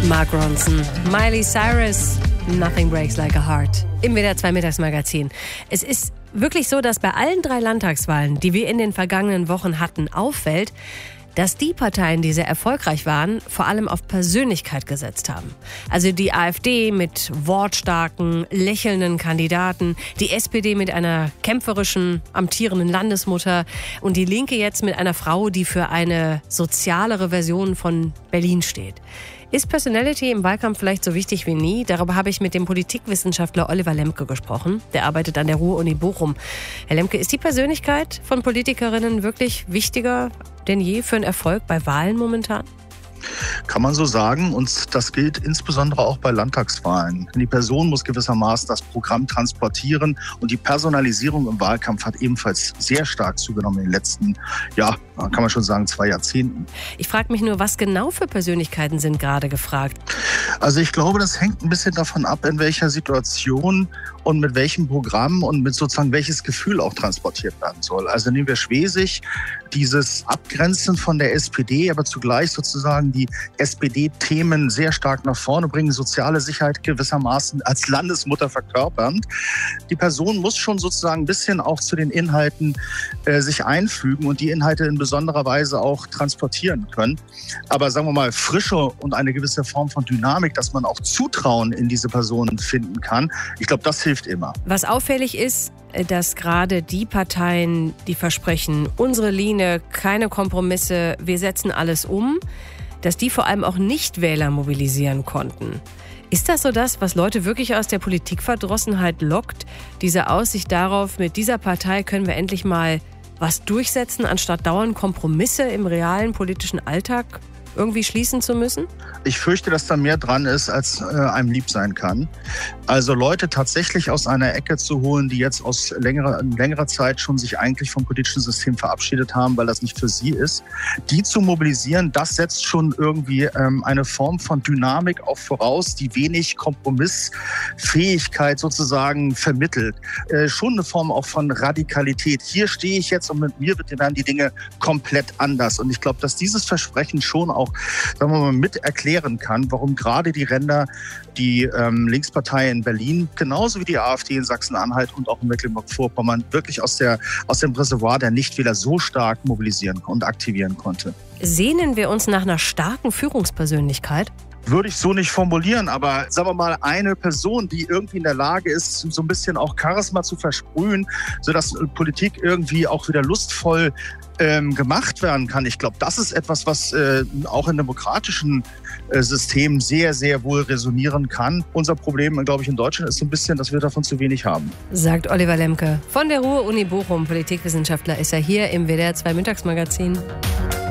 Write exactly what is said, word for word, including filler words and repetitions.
Mark Ronson, Miley Cyrus, Nothing Breaks Like a Heart. Im W D R zwei Mittagsmagazin. Es ist wirklich so, dass bei allen drei Landtagswahlen, die wir in den vergangenen Wochen hatten, auffällt, dass die Parteien, die sehr erfolgreich waren, vor allem auf Persönlichkeit gesetzt haben. Also die AfD mit wortstarken, lächelnden Kandidaten, die S P D mit einer kämpferischen, amtierenden Landesmutter und die Linke jetzt mit einer Frau, die für eine sozialere Version von Berlin steht. Ist Personality im Wahlkampf vielleicht so wichtig wie nie? Darüber habe ich mit dem Politikwissenschaftler Oliver Lemke gesprochen. Der arbeitet an der Ruhr-Uni Bochum. Herr Lemke, ist die Persönlichkeit von Politikerinnen wirklich wichtiger denn je für einen Erfolg bei Wahlen momentan? Kann man so sagen, und das gilt insbesondere auch bei Landtagswahlen. Die Person muss gewissermaßen das Programm transportieren und die Personalisierung im Wahlkampf hat ebenfalls sehr stark zugenommen in den letzten, ja, kann man schon sagen, zwei Jahrzehnten. Ich frage mich nur, was genau für Persönlichkeiten sind gerade gefragt? Also ich glaube, das hängt ein bisschen davon ab, in welcher Situation und mit welchem Programm und mit sozusagen welches Gefühl auch transportiert werden soll. Also nehmen wir Schwesig, dieses Abgrenzen von der S P D, aber zugleich sozusagen die S P D-Themen sehr stark nach vorne bringen, soziale Sicherheit gewissermaßen als Landesmutter verkörpernd. Die Person muss schon sozusagen ein bisschen auch zu den Inhalten äh, sich einfügen und die Inhalte in besonderer Weise auch transportieren können. Aber sagen wir mal, Frische und eine gewisse Form von Dynamik, dass man auch Zutrauen in diese Personen finden kann, ich glaube, das hilft immer. Was auffällig ist, dass gerade die Parteien, die versprechen, unsere Linie, keine Kompromisse, wir setzen alles um, dass die vor allem auch Nichtwähler mobilisieren konnten. Ist das so das, was Leute wirklich aus der Politikverdrossenheit lockt? Diese Aussicht darauf, mit dieser Partei können wir endlich mal was durchsetzen, anstatt dauernd Kompromisse im realen politischen Alltag irgendwie schließen zu müssen? Ich fürchte, dass da mehr dran ist, als äh, einem lieb sein kann. Also Leute tatsächlich aus einer Ecke zu holen, die jetzt aus längerer, längerer Zeit schon sich eigentlich vom politischen System verabschiedet haben, weil das nicht für sie ist. Die zu mobilisieren, das setzt schon irgendwie ähm, eine Form von Dynamik auch voraus, die wenig Kompromissfähigkeit sozusagen vermittelt. Äh, schon eine Form auch von Radikalität. Hier stehe ich jetzt und mit mir werden die Dinge komplett anders. Und ich glaube, dass dieses Versprechen schon auch sagen wir mal, mit erklären kann, warum gerade die Ränder, die ähm, Linkspartei in Berlin, genauso wie die AfD in Sachsen-Anhalt und auch in Mecklenburg-Vorpommern wirklich aus, der, aus dem Reservoir der Nichtwähler so stark mobilisieren und aktivieren konnte. Sehnen wir uns nach einer starken Führungspersönlichkeit? Würde ich so nicht formulieren, aber sagen wir mal, eine Person, die irgendwie in der Lage ist, so ein bisschen auch Charisma zu versprühen, sodass Politik irgendwie auch wieder lustvoll ähm, gemacht werden kann. Ich glaube, das ist etwas, was äh, auch in demokratischen äh, Systemen sehr, sehr wohl resonieren kann. Unser Problem, glaube ich, in Deutschland ist so ein bisschen, dass wir davon zu wenig haben. Sagt Oliver Lemke. Von der Ruhr-Uni Bochum, Politikwissenschaftler, ist er hier im W D R zwei Mittagsmagazin.